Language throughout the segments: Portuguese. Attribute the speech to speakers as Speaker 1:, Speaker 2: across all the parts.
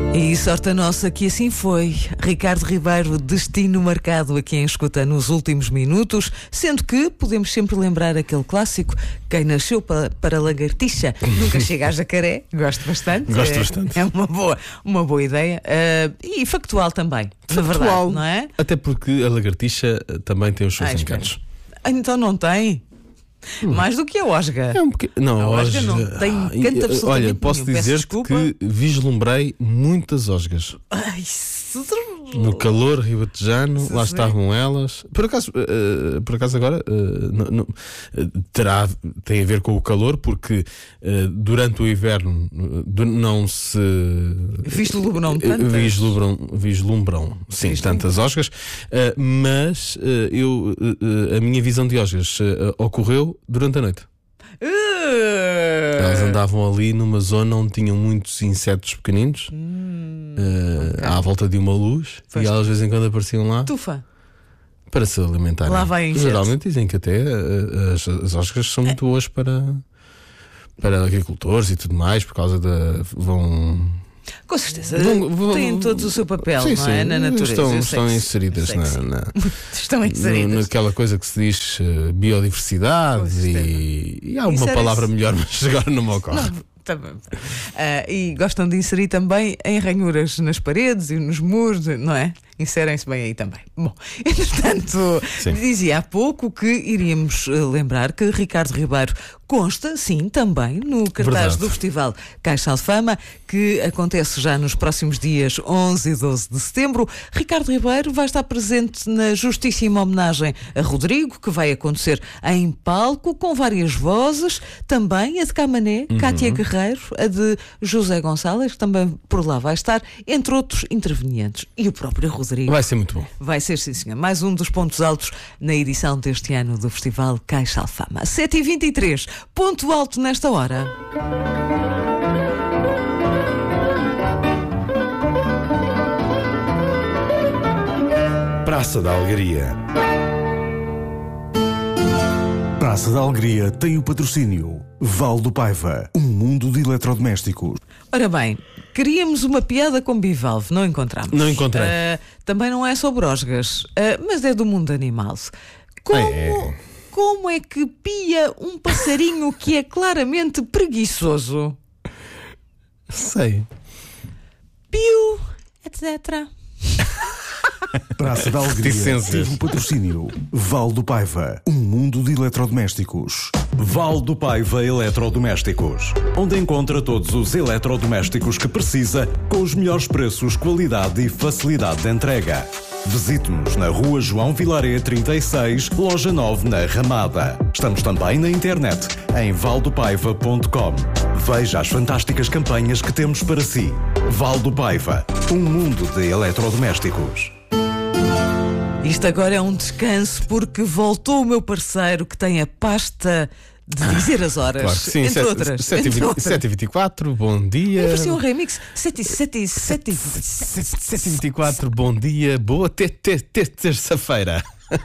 Speaker 1: E sorte a nossa que assim foi. Ricardo Ribeiro, destino marcado a quem escuta nos últimos minutos, sendo que podemos sempre lembrar aquele clássico: quem nasceu para lagartixa nunca chega a jacaré. Gosto bastante.
Speaker 2: Gosto bastante.
Speaker 1: É uma boa ideia. E factual também, na verdade, não é?
Speaker 2: Até porque a lagartixa também tem os seus
Speaker 1: espera.
Speaker 2: encantos.
Speaker 1: Então não tem? Mais do que a osga.
Speaker 2: É um bocadinho. Não,
Speaker 1: A osga não tem encanto absolutamente
Speaker 2: olha,
Speaker 1: nenhum.
Speaker 2: posso
Speaker 1: Peço
Speaker 2: dizer-te
Speaker 1: desculpa.
Speaker 2: que vislumbrei muitas osgas.
Speaker 1: Ai,
Speaker 2: No calor ribatejano, lá
Speaker 1: sim.
Speaker 2: estavam elas. Por acaso agora tem a ver com o calor, porque durante o inverno não se
Speaker 1: vislumbram tantas.
Speaker 2: vislumbram sim, tantas osgas, mas a minha visão de osgas ocorreu durante a noite. Elas andavam ali numa zona onde tinham muitos insetos pequeninos, à volta de uma luz,
Speaker 1: Pois.
Speaker 2: e elas de vez em quando apareciam lá
Speaker 1: Tufa.
Speaker 2: para se alimentarem.
Speaker 1: Lá vai insetos.
Speaker 2: Geralmente dizem que até as osgas são muito boas para agricultores e tudo mais, por causa vão.
Speaker 1: Com certeza.
Speaker 2: Vão-
Speaker 1: Têm todos o seu papel,
Speaker 2: Sim,
Speaker 1: não é?
Speaker 2: sim,
Speaker 1: Na natureza.
Speaker 2: estão
Speaker 1: Eu sei que sim.
Speaker 2: inseridas
Speaker 1: Eu sei que sim. Estão inseridas.
Speaker 2: naquela coisa que se diz biodiversidade,
Speaker 1: Com certeza.
Speaker 2: e há
Speaker 1: Isso
Speaker 2: uma
Speaker 1: era
Speaker 2: palavra
Speaker 1: isso.
Speaker 2: melhor, mas agora não me ocorre.
Speaker 1: Tá bem. E gostam de inserir também em ranhuras nas paredes e nos muros, não é? Inserem-se bem aí também. Bom, entretanto,
Speaker 2: Sim.
Speaker 1: dizia há pouco que iríamos lembrar que Ricardo Ribeiro consta, sim, também no cartaz
Speaker 2: Verdade.
Speaker 1: do Festival Caixa Alfama, que acontece já nos próximos dias 11 e 12 de setembro. Ricardo Ribeiro vai estar presente na justíssima homenagem a Rodrigo, que vai acontecer em palco com várias vozes, também a de Camané, Cátia Guerreiro, a de José Gonçalves, que também por lá vai estar, entre outros intervenientes. E o próprio Rodrigo.
Speaker 2: Vai ser muito bom.
Speaker 1: Vai ser, sim, senhor. Mais um dos pontos altos na edição deste ano do Festival Caixa Alfama. 7h23, ponto alto nesta hora.
Speaker 3: Praça da Alegria. Praça da Alegria tem o patrocínio Val do Paiva, um mundo de eletrodomésticos.
Speaker 1: Ora bem, queríamos uma piada com bivalve, não encontramos.
Speaker 2: Não encontrei.
Speaker 1: Também não é sobre osgas, mas é do mundo animal. Como é que pia um passarinho que é claramente preguiçoso?
Speaker 2: Sei.
Speaker 1: Piu, etc.
Speaker 3: Praça da Alegria
Speaker 2: Reticências.
Speaker 3: teve o patrocínio Val do Paiva, um mundo de eletrodomésticos.
Speaker 4: Val do Paiva Eletrodomésticos, onde encontra todos os eletrodomésticos que precisa, com os melhores preços, qualidade e facilidade de entrega. Visite-nos na Rua João Vilaré 36, Loja 9, na Ramada. Estamos também na internet, em valdopaiva.com. Veja as fantásticas campanhas que temos para si. Val do Paiva, um mundo de eletrodomésticos.
Speaker 1: Isto agora é um descanso porque voltou o meu parceiro que tem a pasta de dizer as horas,
Speaker 2: Claro que sim.
Speaker 1: entre outras.
Speaker 2: 7h24, bom dia.
Speaker 1: Parecia um remix. 7h24.
Speaker 2: 7h24, bom dia, boa terça-feira.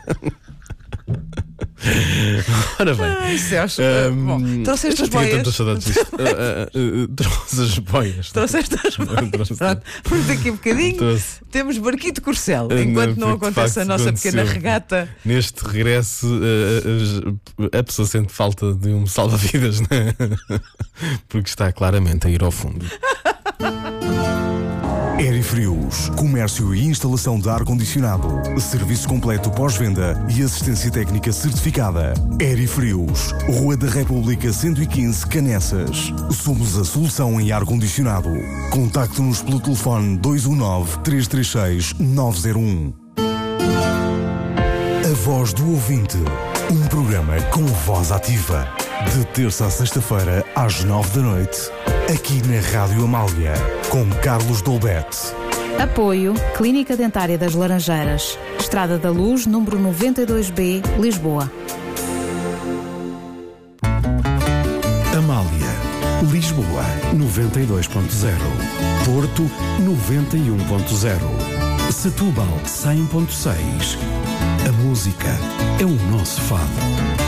Speaker 2: Ora bem.
Speaker 1: Ai, céus. Bom, trouxeste
Speaker 2: eu
Speaker 1: as
Speaker 2: já tinha
Speaker 1: boias.
Speaker 2: tantas saudades disto. Trouxe as boias.
Speaker 1: Trouxeste as boias.
Speaker 2: Trouxe.
Speaker 1: Pronto, por daqui a bocadinho
Speaker 2: Trouxe.
Speaker 1: temos barquito Corcel. Enquanto não
Speaker 2: Porque, de
Speaker 1: acontece
Speaker 2: facto,
Speaker 1: a nossa pequena
Speaker 2: aconteceu.
Speaker 1: regata.
Speaker 2: Neste regresso, a pessoa sente falta de um salva-vidas, né? Porque está claramente a ir ao fundo.
Speaker 3: Aerifrios, comércio e instalação de ar-condicionado, serviço completo pós-venda e assistência técnica certificada. Aerifrios, Rua da República 115, Canessas. Somos a solução em ar-condicionado. Contacte-nos pelo telefone 219-336-901. A Voz do Ouvinte, um programa com voz ativa. De terça a sexta-feira, às 9 da noite, aqui na Rádio Amália, com Carlos Dolbete.
Speaker 5: Apoio Clínica Dentária das Laranjeiras, Estrada da Luz, número 92B, Lisboa.
Speaker 3: Amália, Lisboa 92.0, Porto 91.0, Setúbal 100.6. A música é o nosso fado.